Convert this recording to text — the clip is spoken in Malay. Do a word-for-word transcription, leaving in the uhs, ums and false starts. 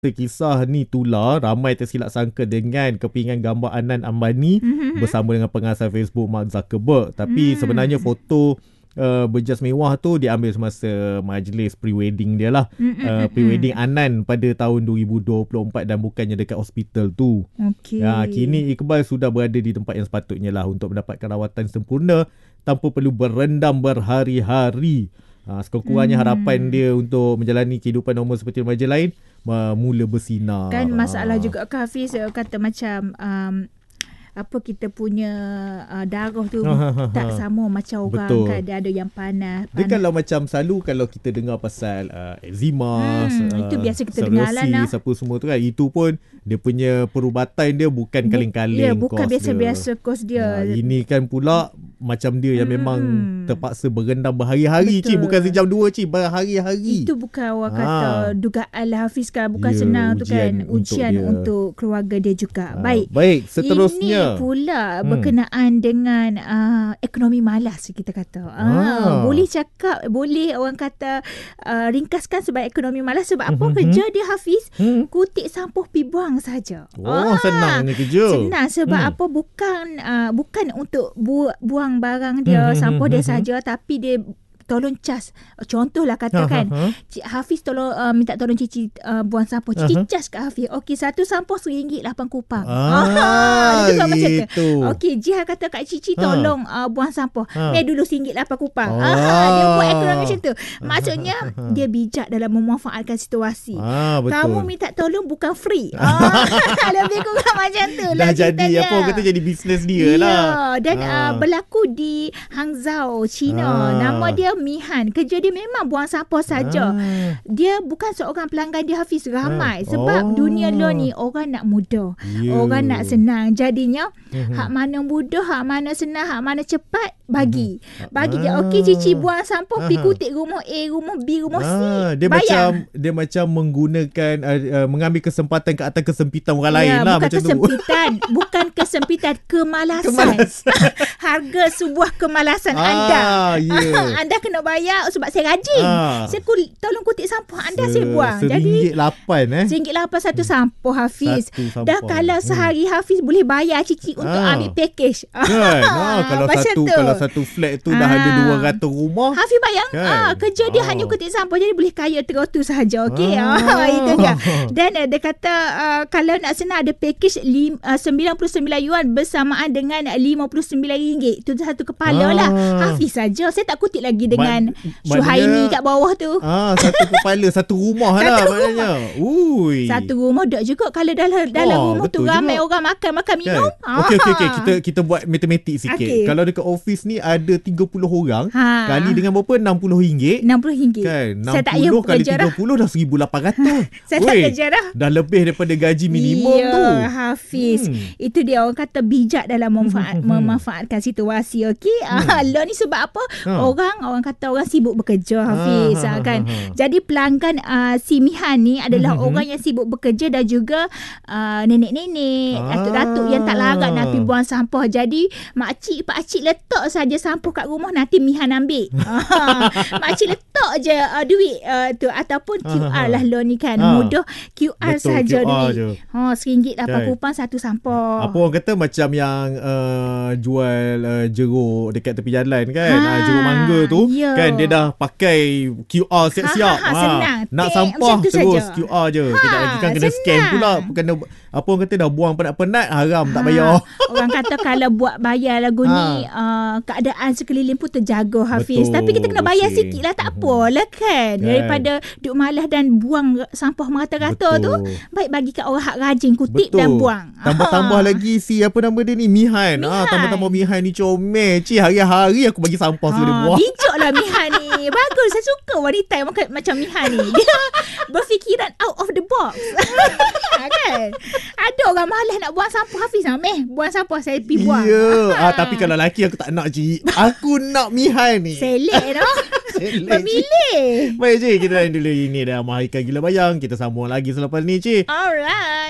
Kisah ni tular, ramai tersilap sangka dengan kepingan gambar Anand Ambani mm-hmm. bersama dengan pengasas Facebook Mark Zuckerberg. Tapi mm. sebenarnya foto uh, berjas mewah tu diambil semasa majlis pre-wedding dia lah. Mm-hmm. Uh, pre-wedding Anand pada tahun dua ribu dua puluh empat dan bukannya dekat hospital tu. Okay. Ya, kini Iqbal sudah berada di tempat yang sepatutnya lah untuk mendapatkan rawatan sempurna tanpa perlu berendam berhari-hari. Ha, sekurang-kurangnya hmm. harapan dia untuk menjalani kehidupan normal seperti remaja lain mula bersinar. Kan masalah ha. juga ke Hafiz kata macam um, apa kita punya uh, darah tu tak sama macam orang. Betul. Kan dia ada yang panas, panas. Dia kalau macam selalu kalau kita dengar pasal uh, eczema, hmm, uh, itu biasa kita dengar lah nak. Apa semua tu kan, itu pun dia punya perubatan dia bukan kaling-kaling. Ya, bukan biasa-biasa kos dia. Nah, ini kan pula macam dia yang hmm. memang terpaksa berendam berhari-hari. Cik, bukan sejam dua Cik, berhari-hari. Itu bukan orang ha. kata dugaan lah Hafiz kan, bukan ya, senang tu kan, ujian untuk, untuk keluarga dia juga. Ha. Baik. Baik, seterusnya ini pula hmm. berkenaan dengan uh, ekonomi malas kita kata. Ha. Ha. Boleh cakap, boleh orang kata uh, ringkaskan sebab ekonomi malas sebab apa hmm. kerja dia Hafiz? Hmm. Kutik sampah pi buang saja. Oh, ha. senang ni kerja. Senang sebab hmm. apa? Bukan uh, bukan untuk bu- buang barang dia, hmm. sampah dia saja, tapi dia tolong cas. Contohlah katakan uh-huh. Cik Hafiz tolong uh, minta tolong Cici uh, buang sampah. Cici uh-huh. cas kat Hafiz. Okey, satu sampah seringgit lapan kupang. Ah, itu macam tu. tu. Okey, Jiha kata kat Cici tolong uh, buang sampah. Ha. Ni dulu seringgit lapan kupang. Oh. Ah, dia buat ekonomi macam tu. Maksudnya dia bijak dalam memanfaatkan situasi. Ah, betul. Kamu minta tolong bukan free. Ah, lebih kurang macam tu lah. Dah jadi dia. Apa kata jadi bisnes dia ya, lah. Dan ah. uh, berlaku di Hangzhou, China. Ah. Nama dia Mihan. Kerja dia memang buang sampah saja. Ah. Dia bukan seorang pelanggan dia Hafiz, ramai. Ah. Sebab oh. dunia lo ni orang nak mudah. Yeah. Orang nak senang. Jadinya uh-huh. hak mana mudah, hak mana senang, hak mana cepat, bagi. Uh-huh. Bagi je. Ah. Okey Cici buang sampah, uh-huh. pergi kutik rumah A, rumah B, rumah C. Ah. Dia bayar. macam dia macam menggunakan uh, uh, mengambil kesempatan ke atas kesempitan orang lain ya, lah. Bukan macam kesempitan. tu. Bukan kesempitan. Kemalasan. Kemalasan. Harga sebuah kemalasan ah, anda. Yeah. Anda kena bayar sebab saya rajin. Ah. Saya kul- tolong kutik sampah anda, Se- saya buang. Seringgit lapan eh. Seringgit lapan satu sampah Hafiz. Satu sampah. Dah kalau sehari hmm. Hafiz boleh bayar Cici untuk ah. ambil package. Kan? ah, kalau satu tu. kalau satu flat tu ah. dah ada dua ratus rumah. Hafiz bayang kan? ah, kerja dia ah. hanya kutik sampah, jadi boleh kaya teratur sahaja. Okey. Ah. ah. Itu dia. Dan uh, dia kata uh, kalau nak senang ada package lim, uh, sembilan puluh sembilan yuan bersamaan dengan lima puluh sembilan ringgit. Itu satu kepala ah. lah. Hafiz saja. Saya tak kutik lagi dengan Ma- Syuhaimi kat bawah tu. Ah, satu kepala, satu rumah satu lah rumah. maknanya. Ui. Satu rumah dak juga kalau dalam dalam oh, rumah tu ramai juga orang makan makan minum. Kan? Okey okey okey, kita kita buat matematik sikit. Okay. Kalau dekat office ni ada tiga puluh orang, ha. kali dengan berapa? enam puluh ringgit. enam puluh ringgit. Kan? enam puluh saya tak payah kali tiga puluh dah seribu lapan ratus. Saya tak kerja dah. Dah lebih daripada gaji minimum ya, tu. Hafiz. Hmm. Itu dia orang kata bijak dalam memanfaat, memanfaatkan situasi. Okey. Hmm. Ah, lo ni sebab apa? Ha. Orang orang kata orang sibuk bekerja Hafiz. Ha, ha, ha, kan. Ha, ha. Jadi pelanggan uh, si Mihan ni adalah hmm. orang yang sibuk bekerja dan juga uh, nenek-nenek, ah. datuk-datuk yang tak larat nak pergi buang sampah. Jadi makcik pakcik letak saja sampah kat rumah, nanti Mihan ambil. Makcik letak je uh, duit uh, tu ataupun Q R lah lo ni kan. Ha. Mudah Q R saja duit. Ha, seringgit lapan kupang satu sampah. Apa orang kata macam yang uh, jual uh, jeruk dekat tepi jalan kan. Ha. Uh, jeruk mangga tu ya. Kan dia dah pakai Q R siap-siap. Ha, ha, ha, senang. Nak Ting, sampah terus saja. Q R je. Ha, Kejap lagi kan kena senang. scan pula. Kena apa orang kata dah buang penat-penat haram ha. tak bayar. Orang kata kalau buat bayar lagu ha. ni uh, keadaan sekeliling pun terjaga Hafiz. Betul, tapi kita kena bayar okay. sikit lah, tak apalah kan. kan. Daripada duduk malas dan buang sampah merata-rata tu, baik bagi kat orang hak rajin kutik Betul. dan buang. Tambah-tambah ha. lagi si apa nama dia ni Mihan. Ah, tambah-tambah Mihan ni comel. Cik, hari-hari aku bagi sampah ha. sebelum buang. Bijaklah Mihan ni. Bagus, saya suka wanita yang macam Mihan ni. Dia berfikiran out of the box. Kan? Ada orang malas nak buang sampah Hafiz. Meh, buang sampah saya pergi buang. Ya, yeah. ah, tapi kalau lelaki aku tak nak Cik. Aku nak Mihan ni. Selek dah. Memilih. Baik Cik, kita dah dulu ini dah Mahika Gila Bayang. Kita sambung lagi selepas ni Cik. Alright.